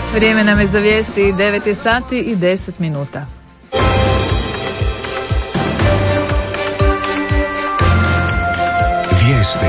Vrijeme nam je za vijesti, 9 sati i 10 minuta. Vijesti.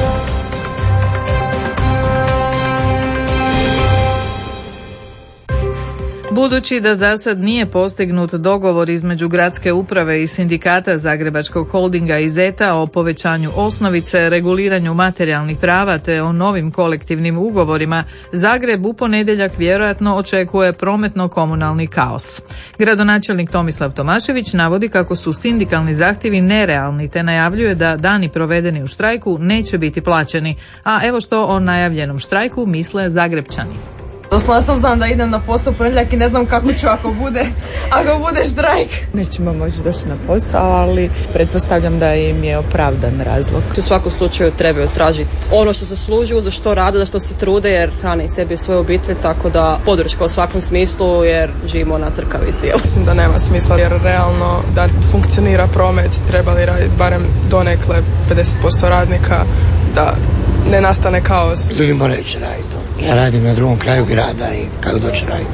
Budući da za sad nije postignut dogovor između gradske uprave i sindikata Zagrebačkog holdinga i ZETA o povećanju osnovice, reguliranju materijalnih prava te o novim kolektivnim ugovorima, Zagreb u ponedjeljak vjerojatno očekuje prometno-komunalni kaos. Gradonačelnik Tomislav Tomašević navodi kako su sindikalni zahtjevi nerealni te najavljuje da dani provedeni u štrajku neće biti plaćeni. A evo što o najavljenom štrajku misle Zagrepčani. Doslovno sam znam da idem na posao ponedjeljak i ne znam kako ću ako bude štrajk. Nećemo moći doći na posao, ali pretpostavljam da im je opravdan razlog. U svakom slučaju trebaju tražiti ono što zaslužuju, za što rade, za što se trude, jer hrane i sebi i svoju obitelj, tako da podrška u svakom smislu, jer živimo na crkavici. Mislim da nema smisla, jer realno da funkcionira promet trebali raditi barem donekle 50% radnika, da ne nastane kaos. Ljudi moraju ići raditi. Ja radim na drugom kraju grada i kako doći raditi.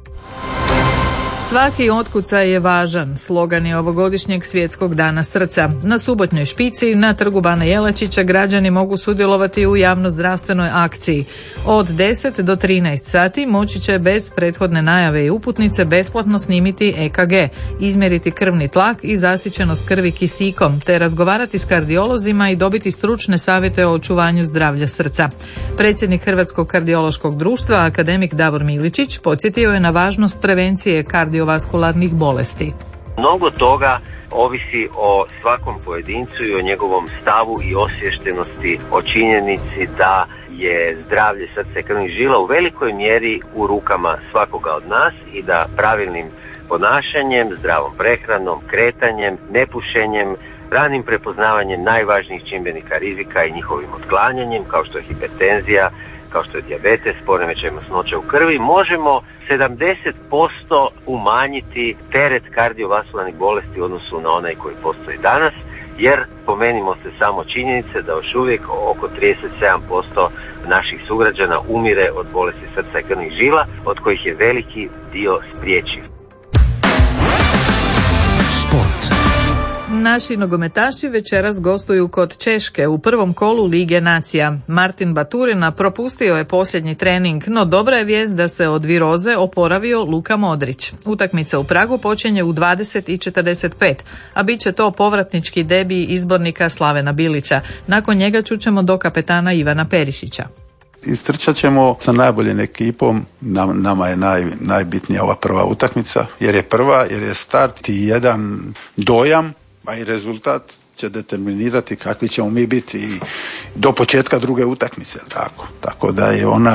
Svaki otkucaj je važan, slogan je ovogodišnjeg svjetskog dana srca. Na subotnjoj špici na trgu Bana Jelačića građani mogu sudjelovati u javnozdravstvenoj akciji. Od 10 do 13 sati moći će bez prethodne najave i uputnice besplatno snimiti EKG, izmjeriti krvni tlak i zasićenost krvi kisikom, te razgovarati s kardiolozima i dobiti stručne savjete o očuvanju zdravlja srca. Predsjednik Hrvatskog kardiološkog društva, akademik Davor Miličić, podsjetio je na važnost prevencije kardiovaskularnih bolesti. Mnogo toga ovisi o svakom pojedincu i o njegovom stavu i osviještenosti o činjenici da je zdravlje srca i krvnih žila u velikoj mjeri u rukama svakoga od nas i da pravilnim ponašanjem, zdravom prehranom, kretanjem, nepušenjem, ranim prepoznavanjem najvažnijih čimbenika rizika i njihovim otklanjanjem, kao što je hipertenzija, kao što je dijabetes, poremećaj masnoće u krvi, možemo 70% umanjiti teret kardiovaskularnih bolesti u odnosu na onaj koji postoji danas, jer pomenimo se samo činjenice da još uvijek oko 37% naših sugrađana umire od bolesti srca i krvnih žila, od kojih je veliki dio spriječen. Sport. Naši nogometaši večeras gostuju kod Češke u prvom kolu Lige nacija. Martin Baturina propustio je posljednji trening, no dobra je vijest da se od viroze oporavio Luka Modrić. Utakmica u Pragu počinje u 20:45, a bit će to povratnički debi izbornika Slavena Bilića. Nakon njega čućemo do kapetana Ivana Perišića. Istrčat ćemo sa najboljim ekipom, nama je najbitnija ova prva utakmica, jer je start i jedan dojam, a i rezultat će determinirati kakvi ćemo mi biti do početka druge utakmice, tako da je ona